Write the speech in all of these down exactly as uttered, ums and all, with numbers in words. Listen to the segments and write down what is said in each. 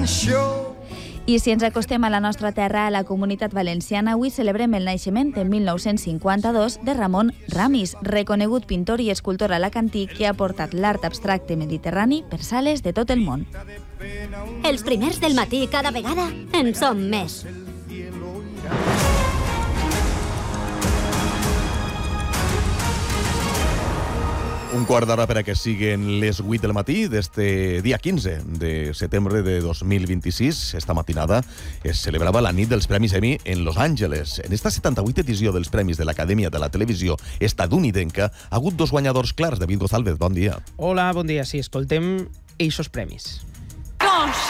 I si ens acostem a la nostra terra, a la Comunitat Valenciana, avui celebrem el naixement en mil nou-cents cinquanta-dos de Ramon Ramis, reconegut pintor i escultor alacantí que ha portat l'art abstracte mediterrani per sales de tot el món. Els primers del matí cada vegada en som més. Un quart d'hora per a que siguen les vuit del matí d'este dia quinze de setembre de dos mil vint-i-sis. Esta matinada es celebrava la nit dels Premis Emmy en Los Angeles. En esta setanta-vuitena edició dels Premis de l'Acadèmia de la Televisió Estadounidenca ha hagut dos guanyadors clars. David González, bon dia. Hola, bon dia. Sí, escoltem eixos premis. Gosh!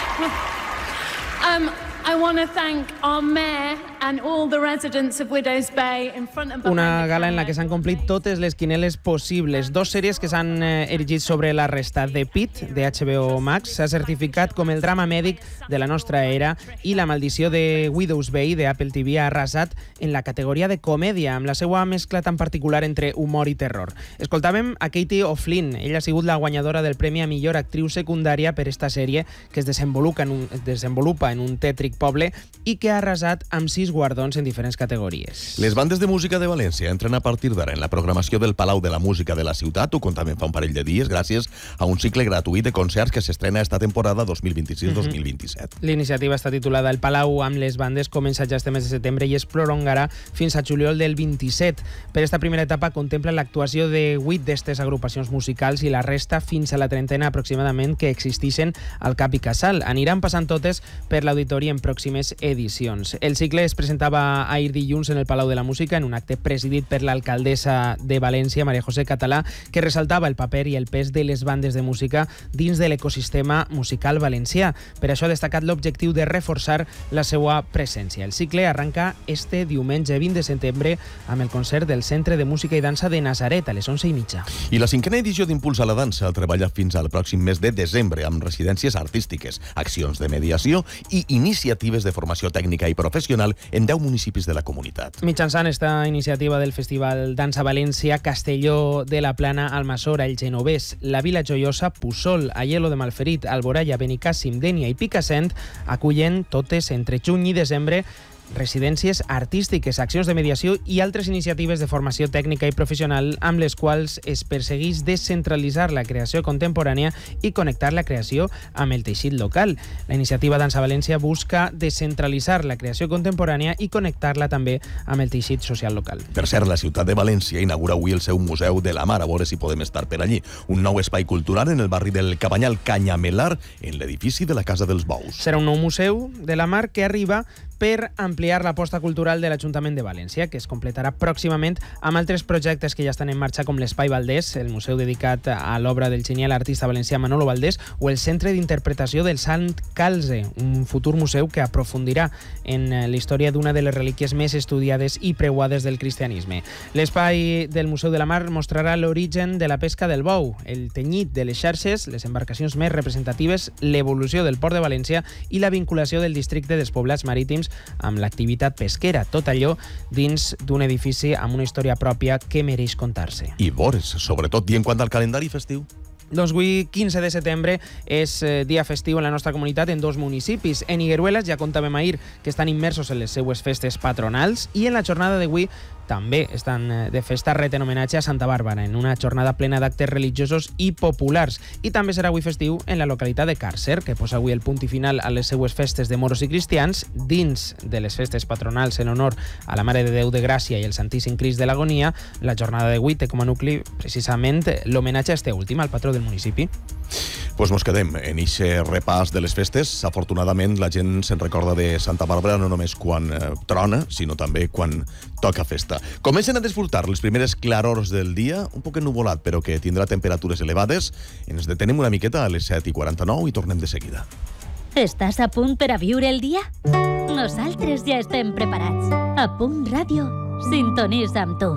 Um, I want to thank our mayor and all the residents of Widows Bay in front and behind Una gala en la que s'han complit totes les quineles possibles. Dos sèries que s'han eh, erigit sobre la resta. The Pit, de H B O Max, s'ha certificat com el drama mèdic de la nostra era, i La maldició de Widows Bay, de Apple T V, ha arrasat en la categoria de comèdia, amb la seva mescla tan particular entre humor i terror. Escoltàvem a Katie O'Flynn. Ella ha sigut la guanyadora del Premi a Millor Actriu Secundària per esta sèrie, que es desenvolupa en un, es desenvolupa en un tètric poble i que ha arrasat amb sis guardons en diferents categories. Les bandes de música de València entren a partir d'ara en la programació del Palau de la Música de la ciutat. Ho contàvem fa un parell de dies, gràcies a un cicle gratuït de concerts que s'estrena esta temporada dos mil vint-i-sis dos mil vint-i-set. L'iniciativa està titulada El Palau amb les bandes, comença ja este mes de setembre i es prolongarà fins a juliol del vint-i-set. Per esta primera etapa contempla l'actuació de vuit d'estes agrupacions musicals i la resta fins a la trentena aproximadament que existixen al Cap i Casal. Aniran passant totes per l'auditori en pròximes edicions. El cicle es presentava ahir dilluns en el Palau de la Música en un acte presidit per l'alcaldessa de València, Maria José Català, que ressaltava el paper i el pes de les bandes de música dins de l'ecosistema musical valencià. Per això ha destacat l'objectiu de reforçar la seva presència. El cicle arranca este diumenge vint de setembre amb el concert del Centre de Música i Dansa de Nazaret a les onze i mitja. I la cinquena edició d'Impuls a la Dansa treballa fins al pròxim mes de desembre amb residències artístiques, accions de mediació i iniciatives de formació tècnica i professional en deu municipis de la comunitat. Mitjançant esta iniciativa del Festival Dansa València, Castelló de la Plana, Almassora, el Genovés, la Vila Joiosa, Puçol, Aielo de Malferit, Alboraya, Benicàssim, Dénia i Picassent acullen totes entre juny i desembre residències artístiques, accions de mediació i altres iniciatives de formació tècnica i professional amb les quals es persegueix descentralitzar la creació contemporània i connectar la creació amb el teixit local. La iniciativa Dansa València busca descentralitzar la creació contemporània i connectar-la també amb el teixit social local. Per cert, la ciutat de València inaugura avui el seu Museu de la Mar, a veure si podem estar per allí. Un nou espai cultural en el barri del Cabanyal Canyamelar, en l'edifici de la Casa dels Bous. Serà un nou museu de la Mar que arriba per ampliar l'aposta cultural de l'Ajuntament de València, que es completarà pròximament amb altres projectes que ja estan en marxa, com l'Espai Valdés, el museu dedicat a l'obra del genial artista valencià Manolo Valdés, o el Centre d'Interpretació del Sant Calze, un futur museu que aprofundirà en la història d'una de les relíquies més estudiades i preuades del cristianisme. L'espai del Museu de la Mar mostrarà l'origen de la pesca del bou, el tenyit de les xarxes, les embarcacions més representatives, l'evolució del Port de València i la vinculació del districte dels poblats marítims amb l'activitat pesquera, tot allò dins d'un edifici amb una història pròpia que mereix contar-se. I vores, sobretot, i en quant al calendari festiu? Doncs avui, quinze de setembre, és eh, dia festiu en la nostra comunitat en dos municipis. En Higueruelas, ja contàvem ahir que estan immersos en les seues festes patronals, i en la jornada d'avui també estan de festa ret en homenatge a Santa Bàrbara, en una jornada plena d'actes religiosos i populars. I també serà avui festiu en la localitat de Càrcer, que posa avui el punt i final a les seues festes de moros i cristians, dins de les festes patronals en honor a la Mare de Déu de Gràcia i el Santíssim Crist de l'Agonia. La jornada d'avui té com a nucli precisament l'homenatge a este últim, al patró del municipi. Pues mos quedem en eixe repàs de les festes. Afortunadament, la gent se'n recorda de Santa Bàrbara no només quan eh, trona, sinó també quan toca festa. Comencen a desfrutar les primeres clarors del dia, un poc ennuvolat, però que tindrà temperatures elevades. Ens detenem una miqueta a les set i quaranta-nou i tornem de seguida. Estàs a punt per a viure el dia? Nosaltres ja estem preparats. A Punt Ràdio, sintonitza amb tu.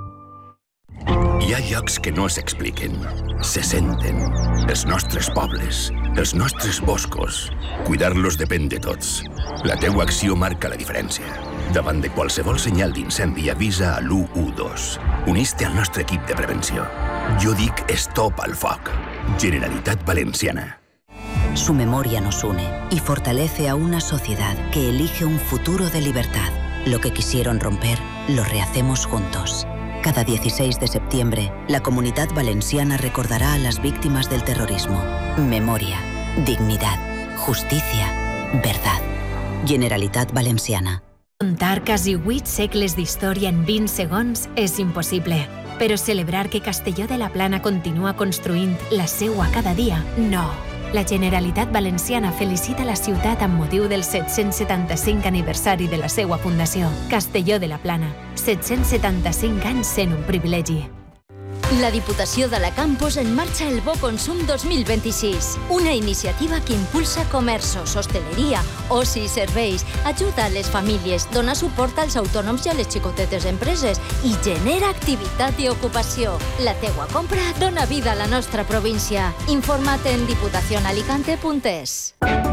Hi ha llocs que no s'expliquen, se senten. Els nostres pobles, els nostres boscos. Cuidar-los depèn de tots. La teua acció marca la diferència. Davant de qualsevol senyal d'incendi, avisa a l'u u dos. Unís-te al nostre equip de prevenció. Jo dic stop al foc. Generalitat Valenciana. Su memoria nos une y fortalece a una sociedad que elige un futuro de libertad. Lo que quisieron romper, lo rehacemos juntos. Cada dieciséis de septiembre, la Comunidad Valenciana recordará a las víctimas del terrorismo. Memoria, dignidad, justicia, verdad. Generalitat Valenciana. Contar quasi vuit segles d'història en vint segons és impossible. Però celebrar que Castelló de la Plana continua construint la seua cada dia, no. La Generalitat Valenciana felicita la ciutat amb motiu del set-cents setanta-cinc aniversari de la seua fundació. Castelló de la Plana, set-cents setanta-cinc anys sent un privilegi. La Diputació d'Alacant posa en marxa el Bo Consum dos mil vint-i-sis, una iniciativa que impulsa comerços, hosteleria, oci i serveis, ajuda a les famílies, dona suport als autònoms i a les xicotetes empreses i genera activitat i ocupació. La teua compra dona vida a la nostra província. Informa't en diputación alicante punt es.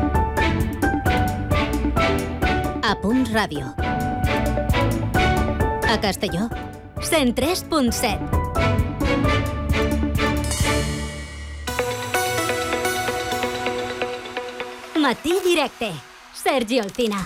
A Punt Ràdio. A Castelló, cent tres punt set. Matí Directe, Sergi Alcina.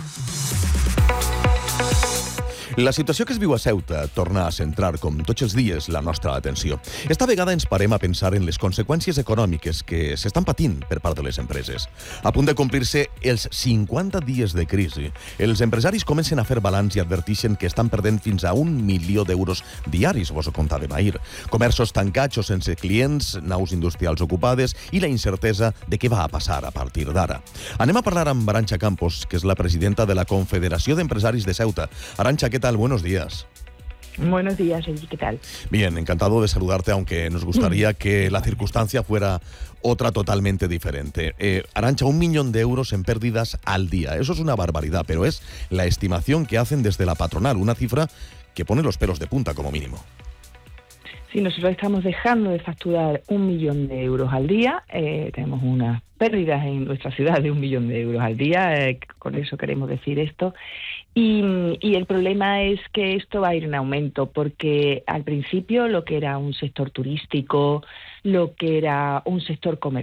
La situació que es viu a Ceuta torna a centrar, com tots els dies, la nostra atenció. Esta vegada ens parem a pensar en les conseqüències econòmiques que s'estan patint per part de les empreses. A punt de complir-se els cinquanta dies de crisi, els empresaris comencen a fer balanç i advertixen que estan perdent fins a un milió d'euros diaris, vos ho contàvem ahir. Comerços tancats o sense clients, naus industrials ocupades i la incertesa de què va a passar a partir d'ara. Anem a parlar amb Arantxa Campos, que és la presidenta de la Confederació d'Empresaris de Ceuta. Arantxa, ¿qué tal? Buenos días. Buenos días, Sergi, ¿qué tal? Bien, encantado de saludarte, aunque nos gustaría que la circunstancia fuera otra totalmente diferente. Eh, Arantxa, un millón de euros en pérdidas al día. Eso es una barbaridad, pero es la estimación que hacen desde la patronal, una cifra que pone los pelos de punta como mínimo. Sí, nosotros estamos dejando de facturar un millón de euros al día. Eh, tenemos unas pérdidas en nuestra ciudad de un millón de euros al día. Eh, con eso queremos decir esto. Y, y el problema es que esto va a ir en aumento, porque al principio lo que era un sector turístico, lo que era un sector comercial,